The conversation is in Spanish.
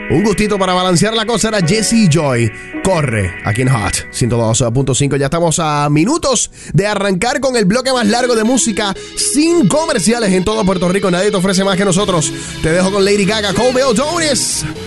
Un gustito para balancear la cosa era Jesse Joy. Corre, aquí en Hot 102.5. Ya estamos a minutos de arrancar con el bloque más largo de música sin comerciales en todo Puerto Rico. Nadie te ofrece más que nosotros. Te dejo con Lady Gaga, Call Bill Jonas.